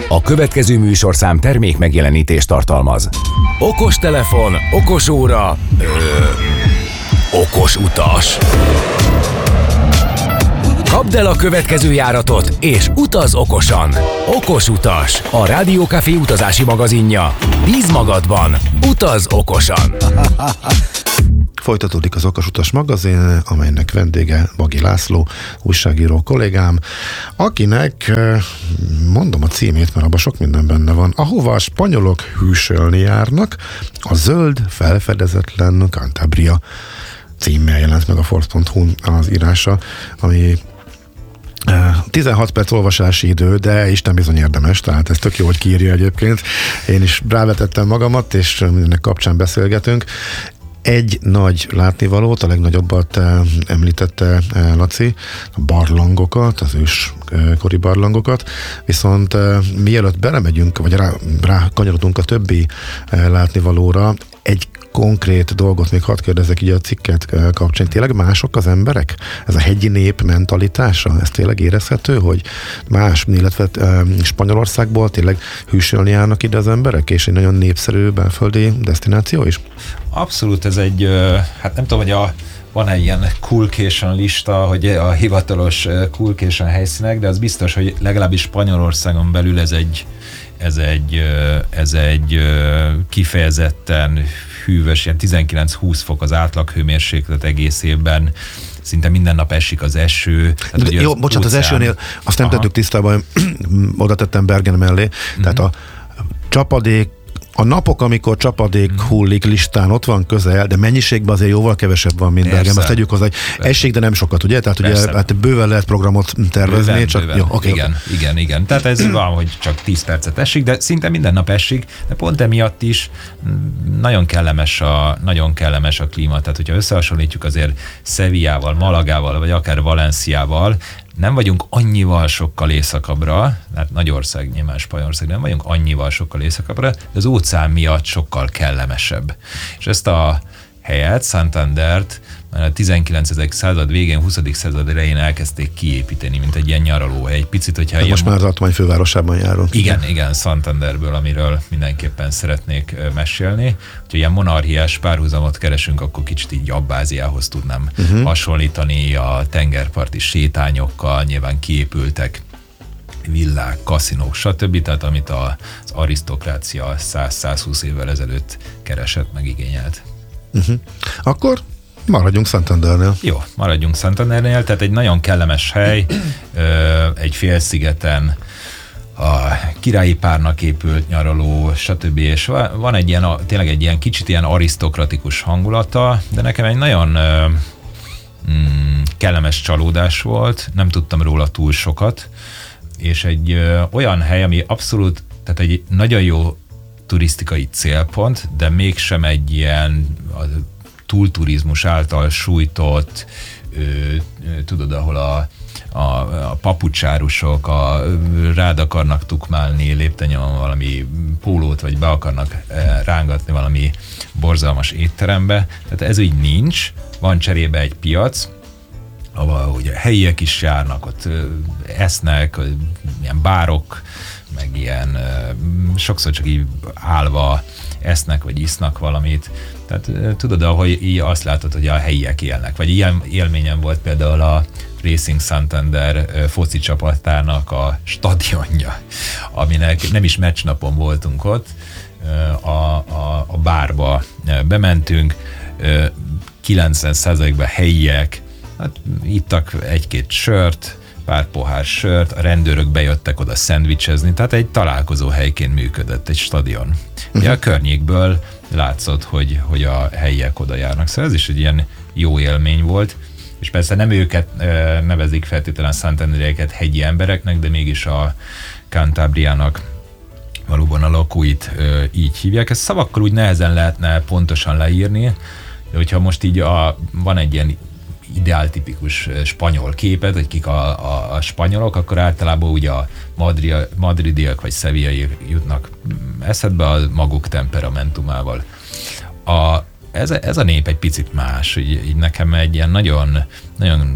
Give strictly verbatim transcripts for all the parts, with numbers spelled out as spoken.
A következő műsorszám termék megjelenítést tartalmaz. Okos telefon, okos óra, ö, okos utas. Kapd el a következő járatot, és utaz okosan. Okos utas, a Rádió Café utazási magazinja. Bíz magadban, utaz okosan. Folytatódik az Okos Utas magazin, amelynek vendége Bagi László, újságíró kollégám, akinek, mondom a címét, mert abban sok minden benne van, ahova a spanyolok hűsölni járnak, a zöld, felfedezetlen Cantabria címmel jelent meg a Ford pont hu az írása, ami tizenhat perc olvasási idő, de Isten bizony érdemes, tehát ez tök jó, hogy kiírja egyébként. Én is rávetettem magamat, és mindennek kapcsán beszélgetünk. Egy nagy látnivalót, a legnagyobbat említette Laci, a barlangokat, az őskori barlangokat, viszont mielőtt belemegyünk, vagy rá, rá kanyarodunk a többi látnivalóra, egy konkrét dolgot még hadd kérdezzek így a cikket kapcsán. Tényleg mások az emberek? Ez a hegyi nép mentalitása? Ez tényleg érezhető, hogy más, illetve Spanyolországból tényleg hűsölni járnak ide az emberek, és egy nagyon népszerű belföldi desztináció is? Abszolút, ez egy, hát nem tudom, hogy a van-e ilyen coolcation lista, hogy a hivatalos coolcation helyszínek, de az biztos, hogy legalábbis Spanyolországon belül ez egy ez egy, ez egy kifejezetten hűvös, ilyen tizenkilenc-húsz fok az átlaghőmérséklet egész évben, szinte minden nap esik az eső. Tehát, jó, az bocsánat, óceán... az esőnél azt nem tettük tisztában, oda tettem Bergen mellé, mm-hmm. tehát a csapadék, a napok, amikor csapadék mm. hullik listán, ott van közel, de mennyiségben azért jóval kevesebb van, mint Bergen. Azt tegyük hozzá, hogy esik, de nem sokat, ugye? Tehát ugye hát bőven lehet programot tervezni. Bőven, csak, bőven. Jó, okay, igen, okay. igen, igen. Tehát ez van, hogy csak tíz percet esik, de szinte minden nap esik, de pont emiatt is nagyon kellemes a, nagyon kellemes a klíma. Tehát, hogyha összehasonlítjuk azért Sevillával, Malagával, vagy akár Valenciával, nem vagyunk annyival sokkal északabbra, hát nagy ország, nyilván Spanyolország, nem vagyunk annyival sokkal északabbra, de az óceán miatt sokkal kellemesebb. És ezt a helyet, Santandert, már a tizenkilencedik század végén, huszadik század elején elkezdték kiépíteni, mint egy ilyen nyaralóhely. Egy picit, hogyha most már az tartomány fővárosában járunk. Igen, igen, Santanderből, amiről mindenképpen szeretnék mesélni. Ha ilyen monarchiás párhuzamot keresünk, akkor kicsit így Abbáziához tudnám uh-huh. hasonlítani, a tengerparti sétányokkal, nyilván kiépültek villák, kaszinók, stb. Tehát amit az arisztokrácia száz-százhúsz évvel ezelőtt keresett, meg igényelt. Uh-huh. Akkor maradjunk Santandernél. Jó, maradjunk Santandernél, tehát egy nagyon kellemes hely, egy félszigeten, a királyi párnak épült nyaraló, stb. És van egy ilyen, tényleg egy ilyen kicsit ilyen arisztokratikus hangulata, de nekem egy nagyon mm, kellemes csalódás volt, nem tudtam róla túl sokat, és egy ö, olyan hely, ami abszolút, tehát egy nagyon jó turisztikai célpont, de mégsem egy ilyen a túlturizmus által sújtott, ö, ö, tudod, ahol a, a, a papucsárusok a, rád akarnak tukmálni léptennyomon valami pólót, vagy be akarnak e, rángatni valami borzalmas étterembe. Tehát ez így nincs, van cserébe egy piac, ahol ugye helyiek is járnak, ott ö, esznek, ö, ilyen bárok, meg ilyen ö, sokszor csak így állva esznek, vagy isznak valamit. Tehát ö, tudod, ahogy így azt látod, hogy a helyiek élnek. Vagy ilyen élményem volt például a Racing Santander ö, foci csapatának a stadionja, aminek nem is meccsnapon voltunk ott, ö, a, a, a bárba ö, bementünk, ö, kilencven százalékban helyiek, hát ittak egy-két sört, pár pohár sört, a rendőrök bejöttek oda szendvicsezni, tehát egy találkozó helyként működött, egy stadion. Uh-huh. Ugye a környékből látszott, hogy, hogy a helyiek oda járnak, szóval ez is egy ilyen jó élmény volt, és persze nem őket e, nevezik feltétlenül Santanderieket hegyi embereknek, de mégis a Cantabriának valóban a lakóit e, így hívják. Ezt szavakkal úgy nehezen lehetne pontosan leírni, de hogyha most így a, van egy ilyen ideáltipikus spanyol képet, hogy kik a, a, a spanyolok, akkor általában ugye a Madri, madridiak vagy szevillai jutnak eszedbe a maguk temperamentumával. A, ez, ez a nép egy picit más, így, így nekem egy ilyen nagyon, nagyon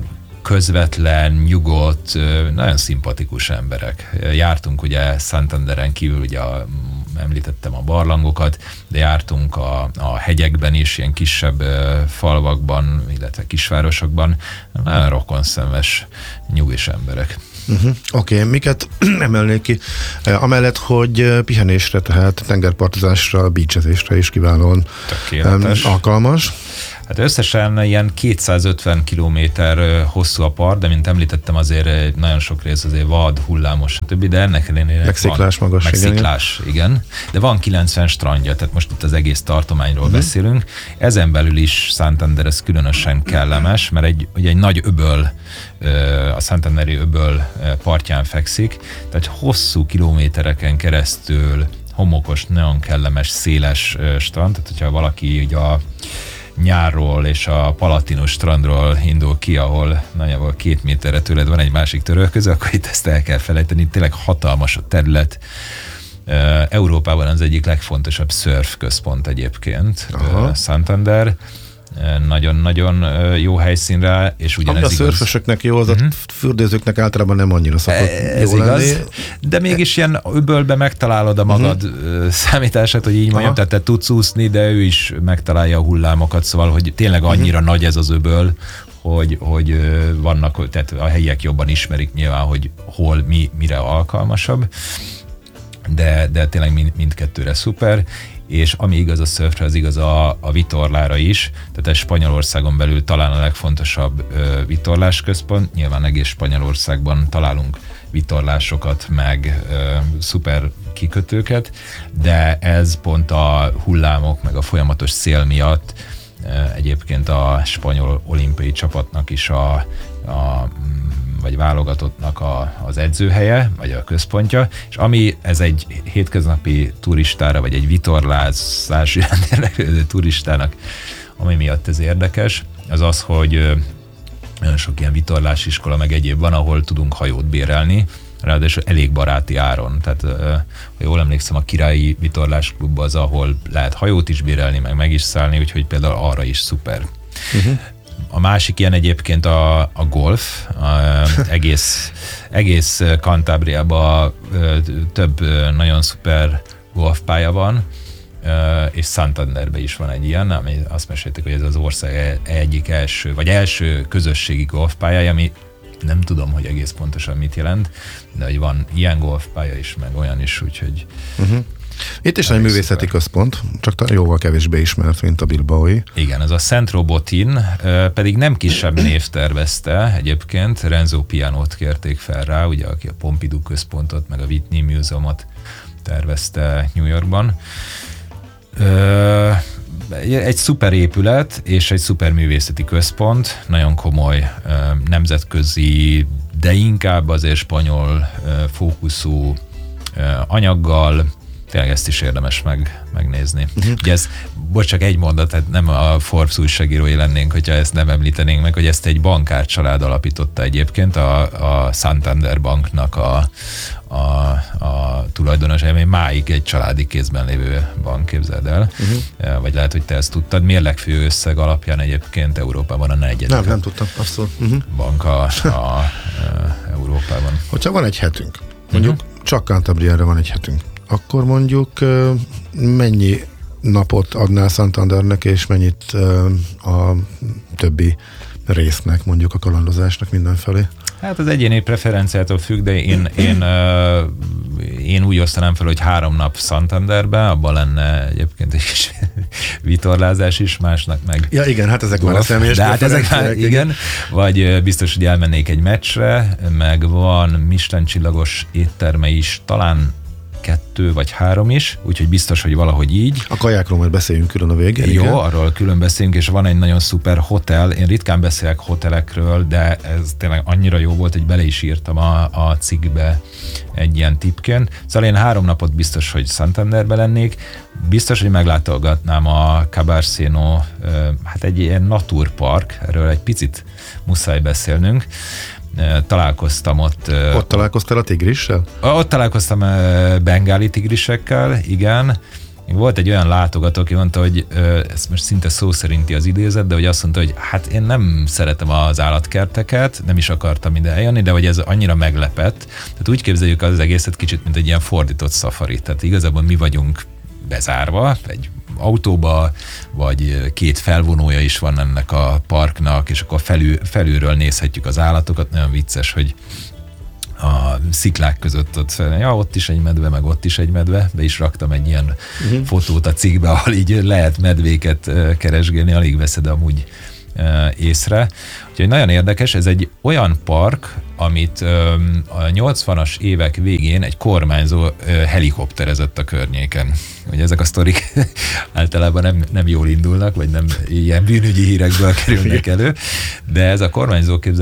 közvetlen, nyugodt, nagyon szimpatikus emberek. Jártunk ugye Santanderen kívül, ugye a, említettem a barlangokat, de jártunk a, a hegyekben is, ilyen kisebb falvakban, illetve kisvárosokban. Nagyon rokonszenves, nyugis emberek. Uh-huh. Oké, okay. Miket emelnék ki? Amellett, hogy pihenésre, tehát tengerpartozásra, beachezésre is kiválóan tökéletes. Alkalmas. Hát összesen ilyen kétszázötven kilométer hosszú a part, de mint említettem, azért nagyon sok rész azért vad, hullámos, stb. De ennek ellenére megsziklás magas. Megsziklás, igen. igen. De van kilencven strandja, tehát most itt az egész tartományról uh-huh. beszélünk. Ezen belül is Santander ez különösen kellemes, mert egy, ugye egy nagy öböl, a Santanderi öböl partján fekszik, tehát hosszú kilométereken keresztül homokos, nagyon kellemes, széles strand, tehát hogyha valaki ugye a nyárról és a Palatinus strandról indul ki, ahol nagyjából két méterre tőled van egy másik törölköző, akkor itt ezt el kell felejteni. Tényleg hatalmas a terület. Európában az egyik legfontosabb szörf központ egyébként, Aha. Santander. Nagyon-nagyon jó helyszínre, és ugyanez igaz. A szörfösöknek jó, az uh-huh. a fürdőzőknek általában nem annyira szokott Ez jó igaz, lenni. De mégis ilyen öbölbe megtalálod a magad uh-huh. számítását, hogy így mondjam, Aha. tehát te tudsz úszni, de ő is megtalálja a hullámokat, szóval, hogy tényleg annyira uh-huh. nagy ez az öböl, hogy, hogy vannak, tehát a helyiek jobban ismerik nyilván, hogy hol, mi, mire alkalmasabb, de, de tényleg mind, mindkettőre szuper. És ami igaz a szörfre, az igaz a, a vitorlára is, tehát ez Spanyolországon belül talán a legfontosabb ö, vitorlásközpont, nyilván egész Spanyolországban találunk vitorlásokat, meg ö, szuper kikötőket, de ez pont a hullámok, meg a folyamatos szél miatt ö, egyébként a spanyol olimpiai csapatnak is a, a vagy válogatottnak a, az edzőhelye, vagy a központja, és ami ez egy hétköznapi turistára, vagy egy vitorlázási turistának, ami miatt ez érdekes, az az, hogy nagyon sok ilyen vitorlásiskola, meg egyéb van, ahol tudunk hajót bérelni, ráadásul elég baráti áron. Tehát, ha jól emlékszem, a Királyi Vitorlásklub az, ahol lehet hajót is bérelni, meg meg is szállni, úgyhogy például arra is szuper. Uh-huh. A másik ilyen egyébként a, a golf, a, egész, egész Cantabriában több nagyon szuper golfpálya van, és Santanderben is van egy ilyen, ami azt mesélték, hogy ez az ország egyik első, vagy első közösségi golfpályája, ami nem tudom, hogy egész pontosan mit jelent, de hogy van ilyen golfpálya is, meg olyan is, úgyhogy... Uh-huh. Itt is egy művészeti központ, csak jóval kevésbé ismert, mint a Bilbaói. Igen, ez a Centro Botín, pedig nem kisebb név tervezte egyébként, Renzo Pianót kérték fel rá, ugye, aki a Pompidou központot, meg a Whitney Museumot tervezte New Yorkban. Egy szuper épület és egy szuper művészeti központ, nagyon komoly nemzetközi, de inkább azért spanyol fókuszú anyaggal, tényleg ezt is érdemes meg, megnézni. Uh-huh. Ugye ez, bocs, csak egy mondat, tehát nem a Forbes újságírói lennénk, hogyha ezt nem említenénk meg, hogy ezt egy bankár család alapította egyébként, a, a Santander Banknak a, a, a tulajdonos, ami máig egy családi kézben lévő bank, képzeld el. Uh-huh. Vagy lehet, hogy te ezt tudtad. Mérlegfő összeg alapján egyébként Európában a negyedik. Nem, nem tudtam, abszolút. Uh-huh. Bank a, a, a Európában. Hogyha van egy hetünk, mondjuk uh-huh. csak Cantabriára van egy hetünk, akkor mondjuk mennyi napot adnál Santandernek, és mennyit a többi résznek, mondjuk a kalandozásnak mindenfelé? Hát az egyéni preferenciától függ, de én, én, én úgy osztanám fel, hogy három nap Santanderbe, abban lenne egyébként egy kis vitorlázás is, másnak meg... Ja igen, hát ezek már a személyes de hát ezek már, igen, vagy biztos, hogy elmennék egy meccsre, meg van Michelin csillagos étterme is, talán kettő vagy három is, úgyhogy biztos, hogy valahogy így. A kajákról majd beszéljünk külön a végén. Jó, igen. Arról külön beszélünk, és van egy nagyon szuper hotel. Én ritkán beszélek hotelekről, de ez tényleg annyira jó volt, hogy bele is írtam a, a cikkbe egy ilyen tippként. Szóval én három napot biztos, hogy Santanderbe lennék. Biztos, hogy meglátogatnám a Cabarceno, hát egy ilyen naturpark, erről egy picit muszáj beszélnünk. Találkoztam ott. Ott találkoztál a tigrissel? Ott találkoztam bengáli tigrisekkel, igen, Volt egy olyan látogató, aki mondta, hogy ez most szinte szó szerinti az idézet, de hogy azt mondta, hogy hát én nem szeretem az állatkerteket, nem is akartam ide eljönni, de hogy ez annyira meglepett. Tehát úgy képzeljük az egészet kicsit, mint egy ilyen fordított szafari. Tehát igazából mi vagyunk bezárva, egy autóba, vagy két felvonója is van ennek a parknak, és akkor felül, felülről nézhetjük az állatokat. Nagyon vicces, hogy a sziklák között ott, ja, ott is egy medve, meg ott is egy medve, be is raktam egy ilyen uh-huh. fotót a cikkbe, ahol így lehet medvéket keresgélni, alig veszed amúgy észre. Úgyhogy nagyon érdekes, ez egy olyan park, amit a nyolcvanas évek végén egy kormányzó helikopterezett a környéken. Ugye ezek a sztorik általában nem, nem jól indulnak, vagy nem ilyen bűnügyi hírekből kerülnek elő, de ez a kormányzó, képzel